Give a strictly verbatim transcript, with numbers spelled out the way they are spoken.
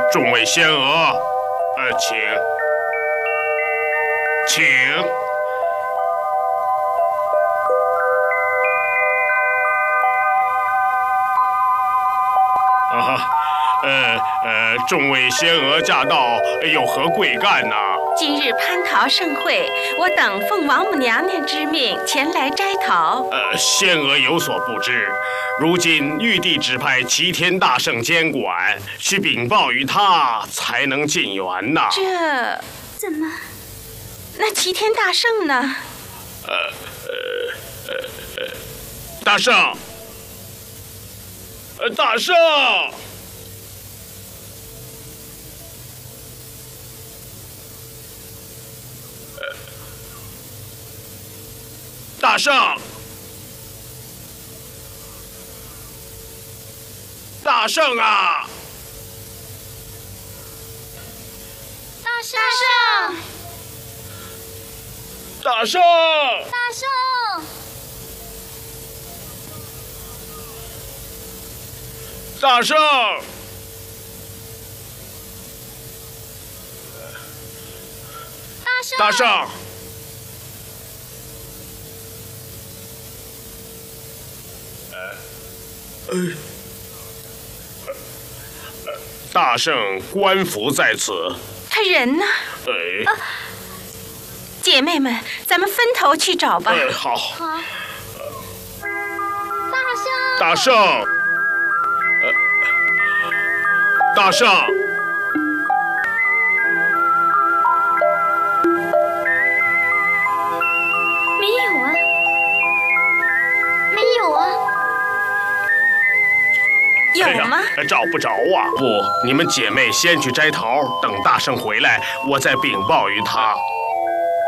众位仙娥，呃，请，请。啊，呃呃，众位仙娥驾到，有何贵干呐？ 今日蟠桃盛会，我等奉王母娘娘之命前来摘桃。 呃，仙娥有所不知，如今玉帝指派齐天大圣监管，需禀报于他才能进园呐。 这怎么？ 那齐天大圣呢？ 呃呃呃呃，大圣，呃，大圣。大圣，大圣啊！ 大圣， 大圣， 大圣， 大圣， 大圣， 大圣。呃，大圣官服在此， 他人呢？ 哎， 啊，姐妹们，咱们分头去找吧。 哎，好。 好。大圣， 大圣，呃，大圣， 没有啊，没有啊。 有吗？ 哎呀，找不着啊！不，你们姐妹先去摘桃，等大圣回来，我再禀报于他。